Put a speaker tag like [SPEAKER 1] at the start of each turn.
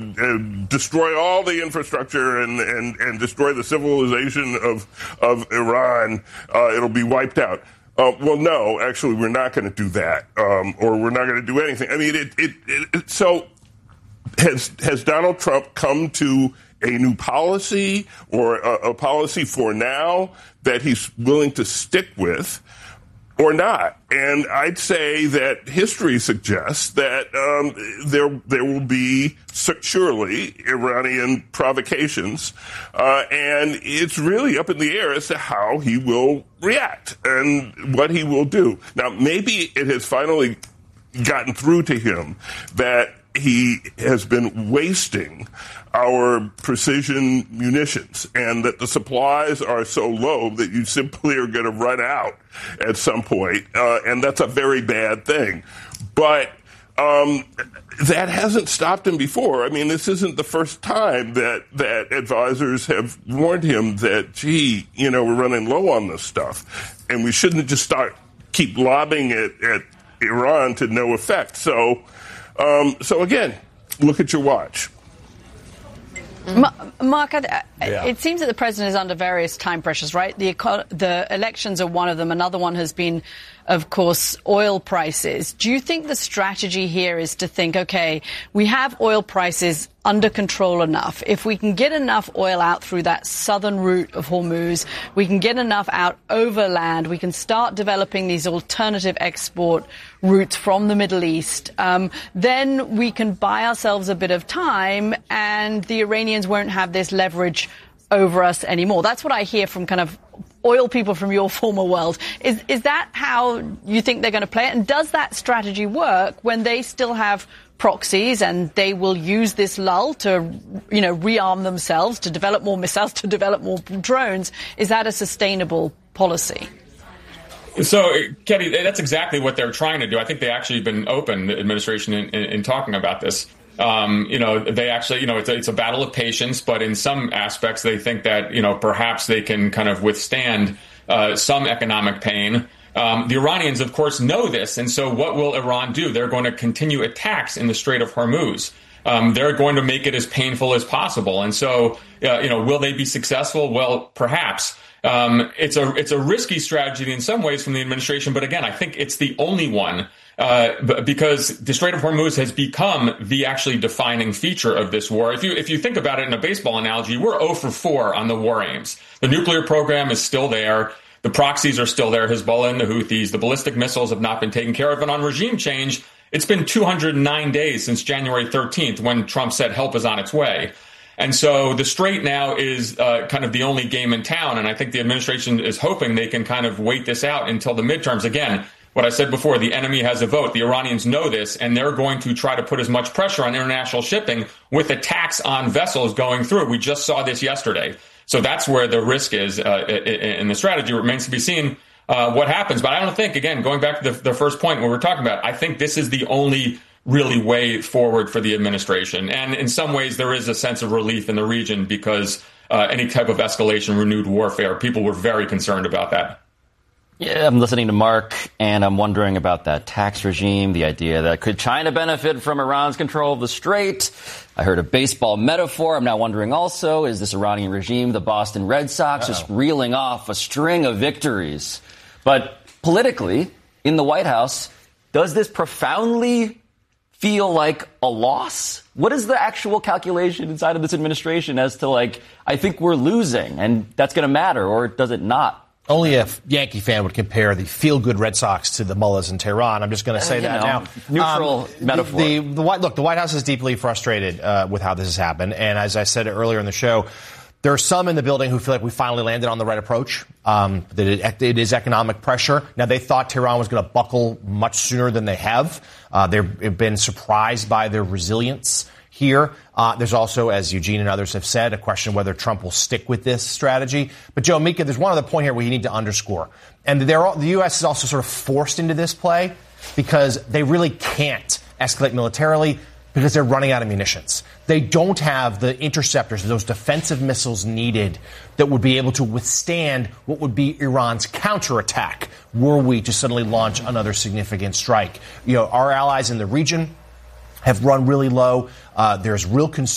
[SPEAKER 1] destroy all the infrastructure and destroy the civilization of Iran. It'll be wiped out. Well, no, actually, we're not going to do that, or we're not going to do anything. I mean, so has Donald Trump come to a new policy or a policy for now that he's willing to stick with or not? And I'd say that history suggests that there will be surely Iranian provocations, and it's really up in the air as to how he will react and what he will do. Now, maybe it has finally gotten through to him that he has been wasting our precision munitions and that the supplies are so low that you simply are going to run out at some point. And that's a very bad thing. But that hasn't stopped him before. I mean, this isn't the first time that advisors have warned him that, gee, we're running low on this stuff and we shouldn't just keep lobbing it at Iran to no effect. So again, look at your watch.
[SPEAKER 2] Mark, it seems that the president is under various time pressures, right? The elections are one of them. Another one has been, of course, oil prices. Do you think the strategy here is to think, okay, we have oil prices under control enough. If we can get enough oil out through that southern route of Hormuz, we can get enough out overland, we can start developing these alternative export routes from the Middle East, then we can buy ourselves a bit of time and the Iranians won't have this leverage over us anymore. That's what I hear from kind of oil people from your former world. Is that how you think they're going to play it? And does that strategy work when they still have proxies and they will use this lull to, rearm themselves, to develop more missiles, to develop more drones? Is that a sustainable policy?
[SPEAKER 3] So, Katie, that's exactly what they're trying to do. I think they actually have been open, the administration, in talking about this. They actually, it's a battle of patience, but in some aspects they think that, perhaps they can kind of withstand some economic pain. The Iranians, of course, know this. And so what will Iran do? They're going to continue attacks in the Strait of Hormuz. They're going to make it as painful as possible. And so, will they be successful? Well, perhaps. It's a risky strategy in some ways from the administration. But again, I think it's the only one. Because the Strait of Hormuz has become the actually defining feature of this war. If you think about it in a baseball analogy, we're 0 for 4 on the war aims. The nuclear program is still there. The proxies are still there, Hezbollah and the Houthis. The ballistic missiles have not been taken care of. And on regime change, it's been 209 days since January 13th when Trump said help is on its way. And so the Strait now is kind of the only game in town. And I think the administration is hoping they can kind of wait this out until the midterms. Again, what I said before, the enemy has a vote. The Iranians know this, and they're going to try to put as much pressure on international shipping with attacks on vessels going through. We just saw this yesterday. So that's where the risk is, and the strategy remains to be seen what happens. But I don't think, again, going back to the first point we were talking about, I think this is the only really way forward for the administration. And in some ways, there is a sense of relief in the region because any type of escalation, renewed warfare, people were very concerned about that.
[SPEAKER 4] Yeah, I'm listening to Mark, and I'm wondering about that tax regime, the idea that could China benefit from Iran's control of the Strait? I heard a baseball metaphor. I'm now wondering also, is this Iranian regime the Boston Red Sox just reeling off a string of victories? But politically, in the White House, does this profoundly feel like a loss? What is the actual calculation inside of this administration as to, I think we're losing, and that's going to matter, or does it not?
[SPEAKER 5] Only a Yankee fan would compare the feel-good Red Sox to the mullahs in Tehran. I'm just going to say that now.
[SPEAKER 4] Neutral metaphor.
[SPEAKER 5] The White House is deeply frustrated with how this has happened. And as I said earlier in the show, there are some in the building who feel like we finally landed on the right approach, that it is economic pressure. Now, they thought Tehran was going to buckle much sooner than they have. They've been surprised by their resilience here. There's also, as Eugene and others have said, a question whether Trump will stick with this strategy. But, Joe, Mika, there's one other point here we need to underscore. And the U.S. is also sort of forced into this play because they really can't escalate militarily because they're running out of munitions. They don't have the interceptors, those defensive missiles needed that would be able to withstand what would be Iran's counterattack were we to suddenly launch another significant strike. Our allies in the region have run really low. There's real concern